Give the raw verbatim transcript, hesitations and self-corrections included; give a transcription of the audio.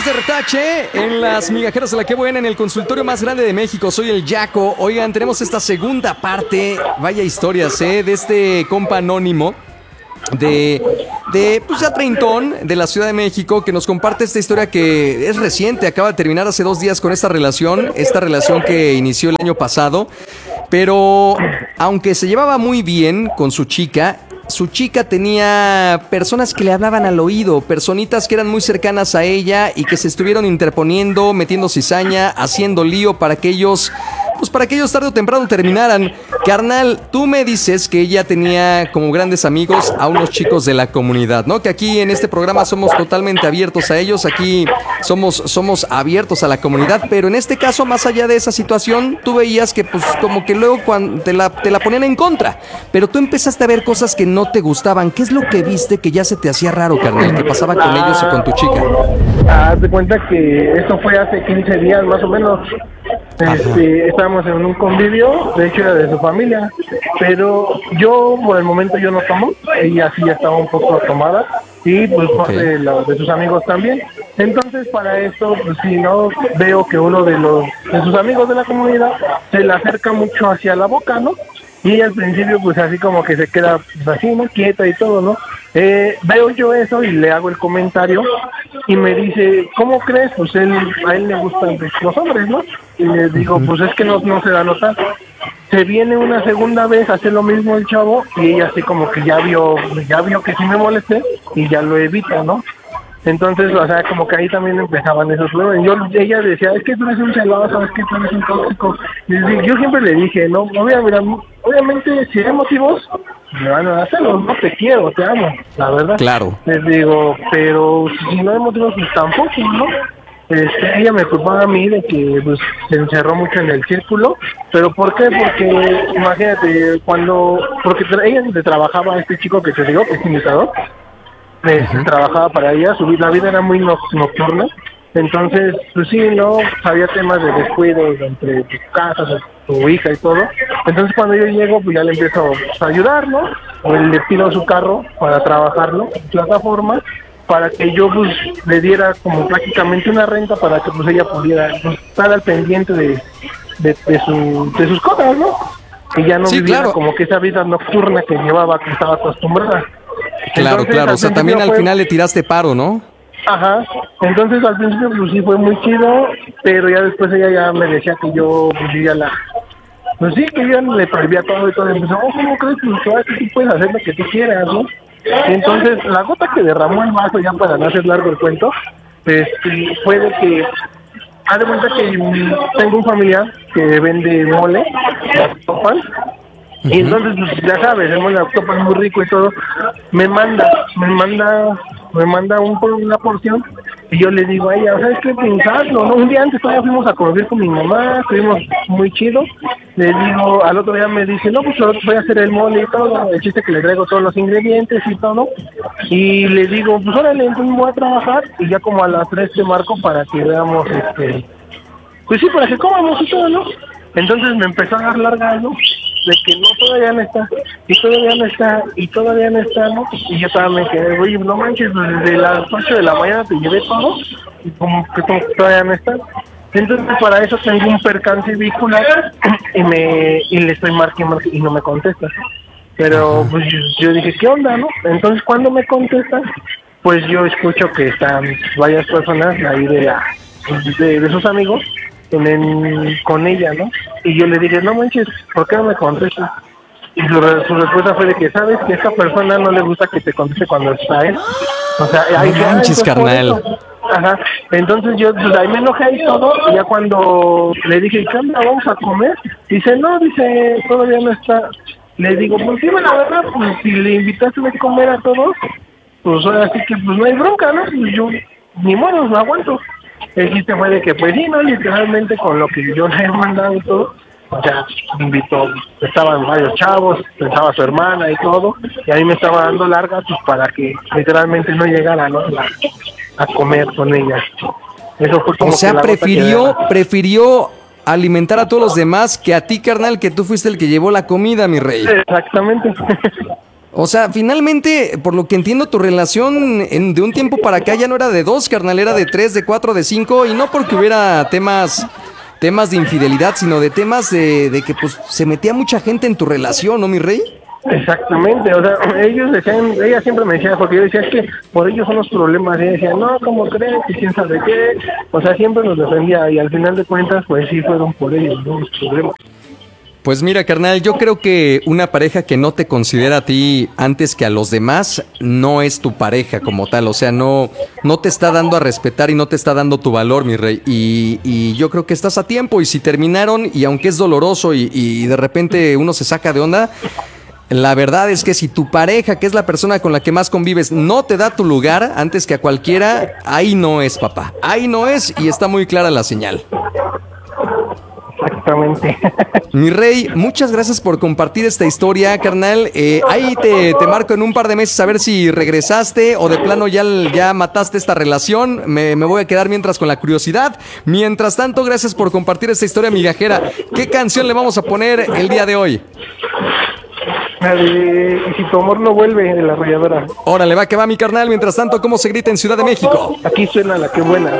Seguimos de retache en las migajeras de la que buena en el consultorio más grande de México. Soy el Yaco. Oigan, tenemos esta segunda parte, vaya historias, ¿eh? De este compa anónimo de, de pues ya treintón, de la Ciudad de México, que nos comparte esta historia que es reciente, acaba de terminar hace dos días con esta relación, esta relación que inició el año pasado, pero aunque se llevaba muy bien con su chica, su chica tenía personas que le hablaban al oído, personitas que eran muy cercanas a ella y que se estuvieron interponiendo, metiendo cizaña, haciendo lío para que ellos, pues para que ellos tarde o temprano terminaran. Carnal, tú me dices que ella tenía como grandes amigos a unos chicos de la comunidad, ¿no? Que aquí en este programa somos totalmente abiertos a ellos, aquí somos, somos abiertos a la comunidad, pero en este caso, más allá de esa situación, tú veías que pues como que luego cuando te la, te la ponían en contra, pero tú empezaste a ver cosas que no te gustaban. ¿Qué es lo que viste que ya se te hacía raro, carnal, que pasaba con ellos y con tu chica? Haz de cuenta que esto fue hace quince días más o menos. Este, estábamos en un convivio, de hecho era de su familia, pero yo por el momento yo no tomo, ella sí ya estaba un poco tomada y pues parte de, la, de sus amigos también. Entonces para esto, pues si no veo que uno de los de sus amigos de la comunidad se le acerca mucho hacia la boca, ¿no? Y al principio pues así como que se queda pues, así, ¿no? Quieta y todo, ¿no? Eh, veo yo eso y le hago el comentario y me dice, ¿cómo crees? Pues él, a él le gustan los hombres, ¿no? Y le digo, pues es que no, no se da a notar. Se viene una segunda vez, hace lo mismo el chavo y ella así como que ya vio, ya vio que sí me molesté y ya lo evita, ¿no? Entonces, o sea, como que ahí también empezaban esos problemas. Yo, ella decía, es que tú eres un celoso, es que tú eres un tóxico. Y yo siempre le dije, no, obviamente, obviamente si hay motivos, me van a dar celos, no te quiero, te amo, la verdad. Claro. Les digo, pero si no hay motivos, pues tampoco, ¿no? Este, ella me culpaba a mí de que pues, se encerró mucho en el círculo, pero ¿por qué? Porque imagínate, cuando, porque ella le trabajaba a este chico que te digo, que es imitador, Este, uh-huh. trabajaba para ella, su vida, la vida era muy no, nocturna, entonces, pues sí, no, había temas de descuido entre tus casas, tu hija y todo, entonces cuando yo llego, pues ya le empiezo pues, a ayudar, ¿no? O le pido su carro para trabajarlo, en plataforma, para que yo pues le diera como prácticamente una renta para que pues ella pudiera pues, estar al pendiente de, de, de, su, de sus cosas, ¿no? Que ya no sí, viviera claro. como que esa vida nocturna que llevaba, que estaba acostumbrada. Claro, entonces, claro, o sea, también al fue... final le tiraste paro, ¿no? Ajá, entonces al principio pues sí fue muy chido, pero ya después ella ya me decía que yo pues ya la... Pues sí, que yo le prohibía todo y todo, y empezó, oh, ¿cómo crees? Pues tú, tú puedes hacer lo que tú quieras, ¿no? Y entonces la gota que derramó el vaso, ya para no hacer largo el cuento, este, fue de que, haz de cuenta que tengo un familiar que vende mole, Octopan, uh-huh. y entonces, pues, ya sabes, el mole de Octopan es muy rico y todo, me manda, me manda, me manda un, una porción, y yo le digo a ella, ¿sabes qué pensarlo? ¿No? Un día antes todavía fuimos a conocer con mi mamá, estuvimos muy chido, le digo, al otro día me dice, no, pues voy a hacer el mole y todo, el chiste que le traigo todos los ingredientes y todo, y le digo, pues órale, entonces voy a trabajar, y ya como a las tres te marco para que veamos, este, pues sí, para que comamos y todo, ¿no? Entonces me empezó a dar larga, ¿no? De que no, todavía no está, y todavía no está, y todavía no está, ¿no? Y yo estaba, me quedé, oye, no manches, desde las ocho de la mañana te llevé todo, y como que, como que todavía no está. Entonces para eso tengo un percance vehicular, y me y le estoy marcando y no me contesta. Pero pues yo, yo dije, ¿qué onda, no? Entonces cuando me contesta, pues yo escucho que están varias personas ahí de, la, de, de sus amigos, En, en, con ella, ¿no? Y yo le dije, no manches, ¿por qué no me contestas? Y su, su respuesta fue de que, ¿sabes? Que a esta persona no le gusta que te conteste cuando está él. O sea, ahí no manches, carnal. Ajá. Entonces yo, pues ahí me enojé y todo, y ya cuando le dije, ¿qué onda? ¿Vamos a comer? Dice, no, dice, todavía no está. Le digo, pues sí, la verdad, pues si le invitaste a comer a todos, pues ahora sí que pues no hay bronca, ¿no? Pues yo, ni modo, no aguanto. El chiste fue de que, pues sí, ¿no? Literalmente con lo que yo le he mandado y todo, o sea, me invitó, estaban varios chavos, estaba su hermana y todo, y ahí me estaba dando largas pues para que literalmente no llegara, ¿no? La, a comer con ella. Eso fue como o sea, que la prefirió, prefirió alimentar a todos los demás que a ti, carnal, que tú fuiste el que llevó la comida, mi rey. Exactamente. O sea, finalmente, por lo que entiendo, tu relación en, de un tiempo para acá ya no era de dos, carnal, era de tres, de cuatro, de cinco, y no porque hubiera temas, temas de infidelidad, sino de temas de, de que pues se metía mucha gente en tu relación, ¿no, mi rey? Exactamente, o sea, ellos decían, ella siempre me decía, porque yo decía, es que por ellos son los problemas, y ella decía, no, ¿cómo crees? ¿Y quién sabe qué? O sea, siempre nos defendía, y al final de cuentas, pues sí fueron por ellos, ¿no? Los problemas. Pues mira, carnal, yo creo que una pareja que no te considera a ti antes que a los demás no es tu pareja como tal, o sea, no, no te está dando a respetar y no te está dando tu valor, mi rey, y, y yo creo que estás a tiempo, y si terminaron, y aunque es doloroso y, y de repente uno se saca de onda, la verdad es que si tu pareja, que es la persona con la que más convives, no te da tu lugar antes que a cualquiera, ahí no es, papá, ahí no es, y está muy clara la señal. Exactamente. Mi rey, muchas gracias por compartir esta historia, carnal. Eh, ahí te, te marco en un par de meses a ver si regresaste o de plano ya, ya mataste esta relación. Me, me voy a quedar mientras con la curiosidad. Mientras tanto, gracias por compartir esta historia migajera. ¿Qué canción le vamos a poner el día de hoy? La de Y si tu amor no vuelve, de La Arrolladora. Órale, va que va, mi carnal. Mientras tanto, ¿cómo se grita en Ciudad de México? Aquí suena La Que Buena.